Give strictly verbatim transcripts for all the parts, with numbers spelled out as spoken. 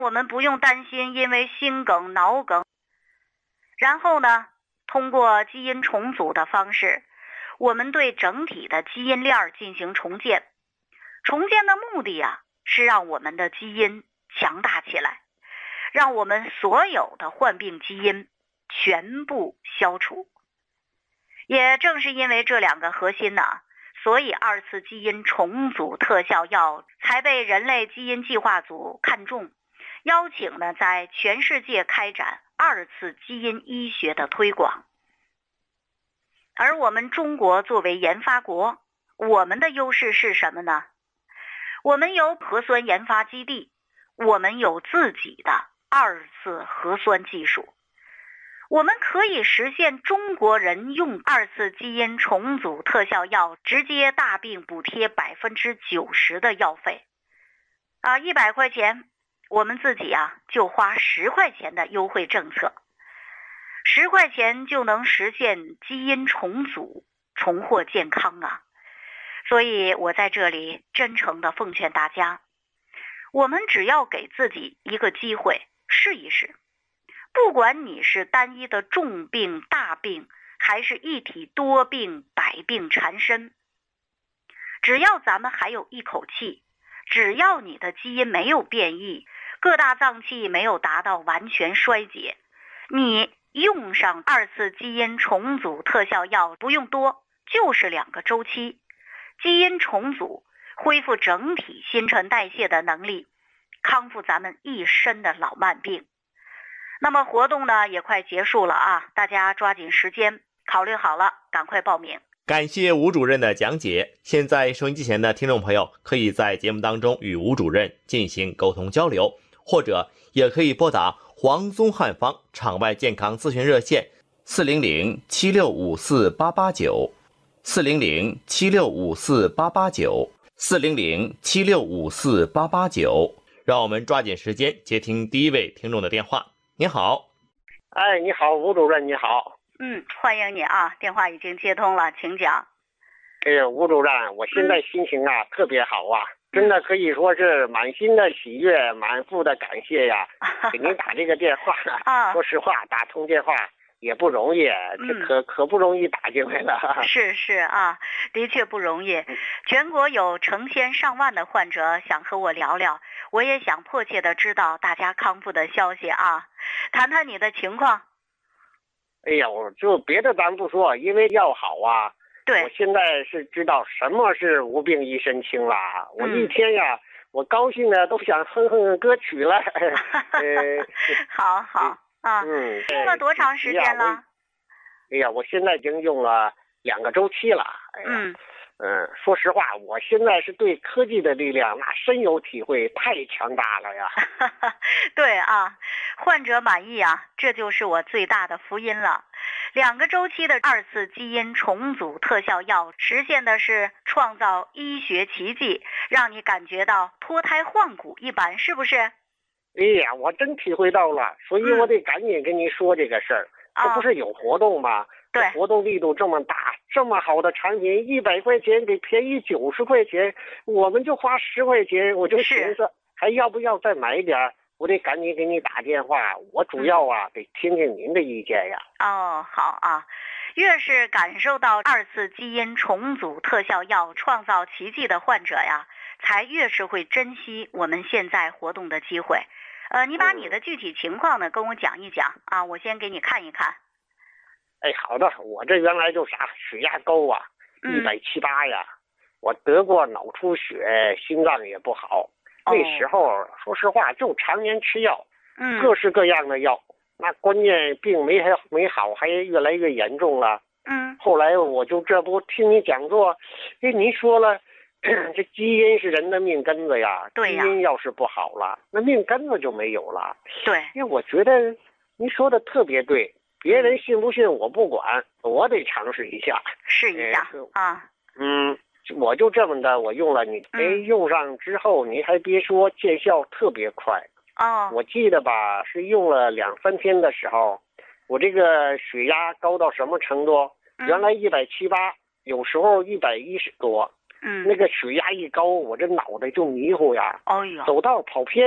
我们不用担心因为心梗、脑梗。然后呢，通过基因重组的方式，我们对整体的基因链进行重建。重建的目的啊，是让我们的基因强大起来，让我们所有的患病基因全部消除。也正是因为这两个核心呢，所以二次基因重组特效药才被人类基因计划组看中，邀请呢在全世界开展二次基因医学的推广。而我们中国作为研发国，我们的优势是什么呢？我们有核酸研发基地，我们有自己的二次核酸技术，我们可以实现中国人用二次基因重组特效药直接大病补贴百分之九十的药费。啊，一百块钱，我们自己啊就花十块钱的优惠政策，十块钱就能实现基因重组，重获健康啊！所以我在这里真诚地奉劝大家，我们只要给自己一个机会，试一试。不管你是单一的重病、大病，还是一体多病、百病缠身，只要咱们还有一口气，只要你的基因没有变异，各大脏器没有达到完全衰竭，你用上二次基因重组特效药不用多，就是两个周期，基因重组恢复整体新陈代谢的能力，康复咱们一身的老慢病。那么活动呢也快结束了啊，大家抓紧时间，考虑好了赶快报名。 感谢吴主任的讲解。现在收音机前的听众朋友可以在节目当中与吴主任进行沟通交流，或者也可以拨打黄宗汉方场外健康咨询热线四零零七六五四八八九四零零七六五四八八九四零零七六五四八八九。让我们抓紧时间接听第一位听众的电话。你好。 哎，你好，吴主任，你好。 嗯，欢迎你啊，电话已经接通了，请讲。 哎呀，吴主任，我现在心情啊、嗯、特别好啊，真的可以说是满心的喜悦，满腹的感谢呀。给您打这个电话啊，说实话，打通电话也不容易，这可、嗯、可不容易打进来了。 是是啊，的确不容易。全国有成千上万的患者想和我聊聊，我也想迫切的知道大家康复的消息啊，谈谈你的情况。 哎呀，我就别的咱不说，因为药好啊。 对。 我现在是知道什么是无病一身轻了。我一天呀，嗯、我高兴的都想哼哼歌曲了。呃， 好好啊。嗯。用了多长时间了？ 哎呀，我现在已经用了两个周期了。哎呀、嗯。嗯，说实话，我现在是对科技的力量那深有体会，太强大了呀。 对啊，患者满意啊，这就是我最大的福音了。两个周期的二次基因重组特效药，实现的是创造医学奇迹，让你感觉到脱胎换骨一般，是不是？ 哎呀，我真体会到了，所以我得赶紧跟您说这个事儿。嗯、这不是有活动吗？ 对， 活动力度这么大，这么好的产品，一百块钱给便宜九十块钱，我们就花十块钱，我就寻思还要不要再买一点？我得赶紧给你打电话，我主要啊、嗯、得听听您的意见呀。 哦，好啊，越是感受到二次基因重组特效药创造奇迹的患者呀，才越是会珍惜我们现在活动的机会。呃，你把你的具体情况呢、嗯、跟我讲一讲啊，我先给你看一看。 哎，好的，我这原来就啥血压高啊，一百七八呀，我得过脑出血，心脏也不好。哦、那时候说实话，就常年吃药，嗯，各式各样的药，那关键病没还没好，还越来越严重了。嗯，后来我就这不听你讲座，哎，您说了，这基因是人的命根子呀， 对呀， 基因要是不好了，那命根子就没有了。 对， 因为我觉得您说的特别对。别人信不信我不管，我得尝试一下， 试一下、呃、啊。 嗯，我就这么的，我用了你，哎、嗯，用上之后，你还别说，见效特别快。 哦， 我记得吧，是用了两三天的时候，我这个血压高到什么程度？嗯、原来一百七八，有时候一百一十多。嗯，那个血压一高，我这脑袋就迷糊呀。 哦哟， 走道跑偏，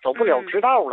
走不了直道了。